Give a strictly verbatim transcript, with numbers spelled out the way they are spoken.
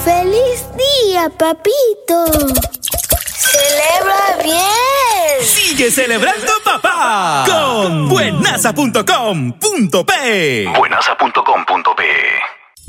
¡Feliz día, papito! ¡Celebra bien! ¡Sigue celebrando, papá! Con buenasa punto com punto pe. buenasa punto com punto pe